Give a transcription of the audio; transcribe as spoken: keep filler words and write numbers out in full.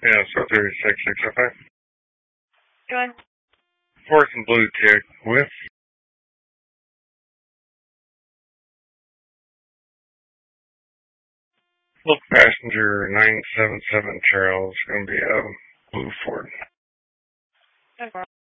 Yeah, so thirty-six six oh five. Go ahead. Fourth and blue tick with look passenger nine seven seven Charles, going to be a blue Ford. Okay.